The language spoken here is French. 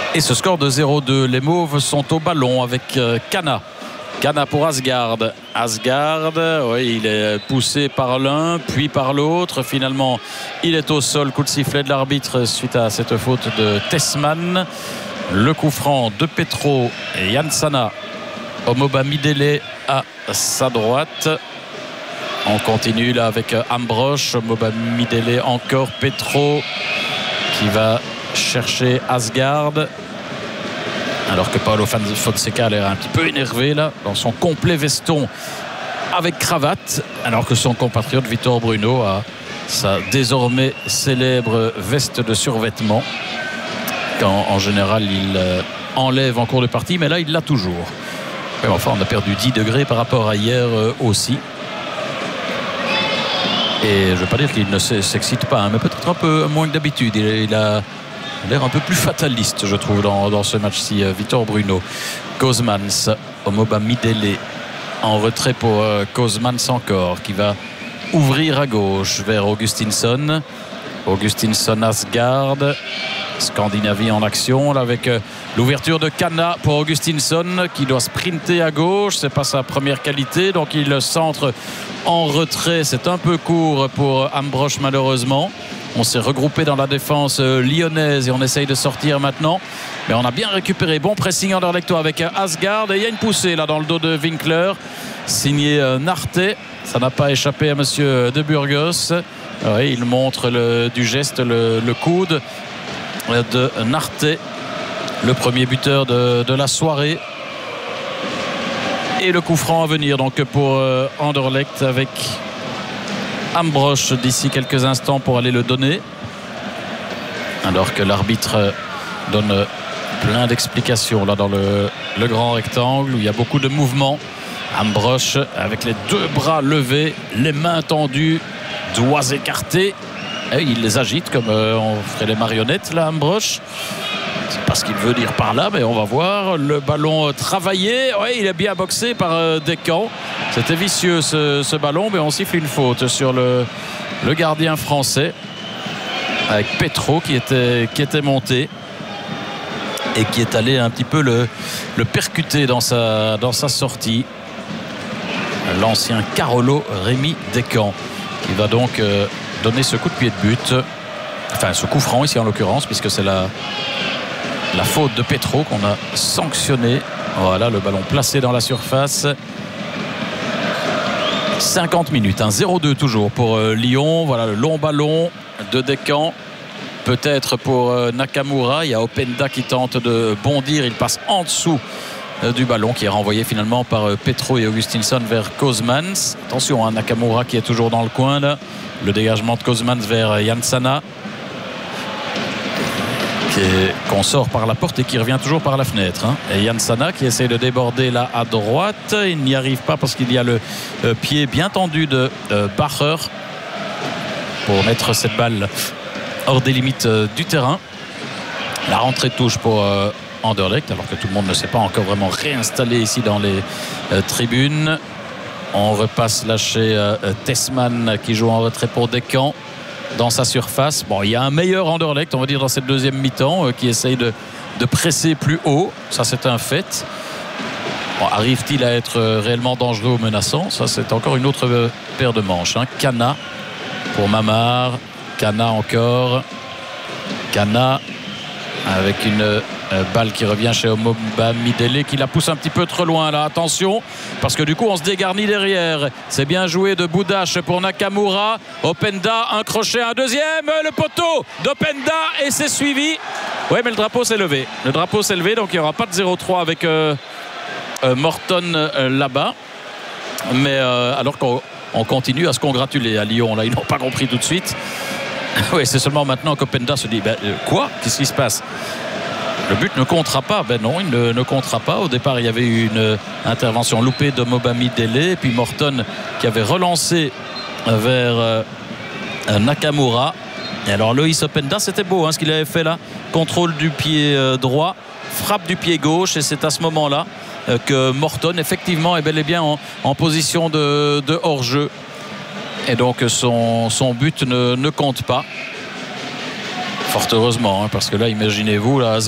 Et ce score de 0-2, les Mauves sont au ballon avec Cana. Cana pour Asgard. Asgard, oui, il est poussé par l'un, puis par l'autre. Finalement, il est au sol. Coup de sifflet de l'arbitre suite à cette faute de Tessmann. Le coup franc de Petro et Yansana. Omoba Midele à sa droite. On continue là avec Ambrosch. Omoba Midele encore. Petro qui va chercher Asgard. Alors que Paulo Fonseca a l'air un petit peu énervé là, dans son complet veston avec cravate, alors que son compatriote Vitor Bruno a sa désormais célèbre veste de survêtement, quand en général il enlève en cours de partie, mais là il l'a toujours. Mais enfin, on a perdu 10 degrés par rapport à hier aussi. Et je ne veux pas dire qu'il ne s'excite pas, hein, mais peut-être un peu moins que d'habitude. Il a l'air un peu plus fataliste, je trouve, dans ce match-ci. Vitor Bruno. Kozmans, Omoba Midele en retrait pour Kozmans encore, qui va ouvrir à gauche vers Augustinsson. Augustinsson, Asgard. Scandinavie en action là, avec l'ouverture de Cana pour Augustinsson qui doit sprinter à gauche. C'est pas sa première qualité, donc il centre en retrait. C'est un peu court pour Ambrosch malheureusement. On s'est regroupé dans la défense lyonnaise et on essaye de sortir maintenant. Mais on a bien récupéré. Bon pressing anderlechtois avec Asgard. Et il y a une poussée là dans le dos de Winkler. Signé Narte. Ça n'a pas échappé à monsieur De Burgos. Oui, il montre du geste le coude de Narte. Le premier buteur de la soirée. Et le coup franc à venir donc pour Anderlecht avec Ambrosch d'ici quelques instants pour aller le donner, alors que l'arbitre donne plein d'explications là dans le grand rectangle où il y a beaucoup de mouvements. Ambrosch avec les deux bras levés, les mains tendues, doigts écartés, et il les agite comme on ferait les marionnettes là. Ambrosch, c'est pas ce qu'il veut dire par là, mais on va voir. Le ballon travaillé, oui, il est bien boxé par Descamps. C'était vicieux ce ballon, mais on siffle une faute sur le gardien français avec Petro qui était monté et qui est allé un petit peu le percuter dans sa sortie. L'ancien Carolo Rémi Descamps qui va donc donner ce coup de pied de but, enfin ce coup franc ici en l'occurrence, puisque c'est la faute de Petro qu'on a sanctionné. Voilà, le ballon placé dans la surface. 50 minutes, 0-2 toujours pour Lyon. Voilà le long ballon de Descamps. Peut-être pour Nakamura. Il y a Openda qui tente de bondir. Il passe en dessous du ballon qui est renvoyé finalement par Petro et Augustinsson vers Kozmans. Attention, hein, Nakamura qui est toujours dans le coin là. Le dégagement de Kozmans vers Yansana, qu'on sort par la porte et qui revient toujours par la fenêtre, hein. Et Yansana qui essaie de déborder là à droite, il n'y arrive pas parce qu'il y a le pied bien tendu de Bacher pour mettre cette balle hors des limites du terrain. La rentrée de touche pour Anderlecht, alors que tout le monde ne s'est pas encore vraiment réinstallé ici dans les tribunes. On repasse là chez Tessmann qui joue en retrait pour Descamps dans sa surface. Bon, il y a un meilleur Anderlecht, on va dire, dans cette deuxième mi-temps, qui essaye de presser plus haut. Ça, c'est un fait. Bon, arrive-t-il à être réellement dangereux ou menaçant? Ça, c'est encore une autre paire de manches, hein. Cana pour Mamar. Cana encore. Cana avec une balle qui revient chez Omoba Midele qui la pousse un petit peu trop loin là. Attention, parce que du coup on se dégarnit derrière. C'est bien joué de Boudache pour Nakamura. Openda, un crochet, un deuxième, le poteau d'Openda et c'est suivi. Oui, mais le drapeau s'est levé. Le drapeau s'est levé, donc il n'y aura pas de 0-3 avec Morton là-bas. Mais alors qu'on continue à se congratuler à Lyon, là ils n'ont pas compris tout de suite. Oui, c'est seulement maintenant qu'Openda se dit quoi? Qu'est-ce qui se passe? Le but ne comptera pas. Ben non, il ne comptera pas. Au départ, il y avait eu une intervention loupée de Omoba Midele et puis Morton qui avait relancé vers Nakamura. Et alors Loïs Openda, c'était beau hein, ce qu'il avait fait là. Contrôle du pied droit, frappe du pied gauche et c'est à ce moment-là que Morton effectivement est bel et bien en position de hors-jeu. Et donc son but ne compte pas. Fort heureusement, hein, parce que là, imaginez-vous, là,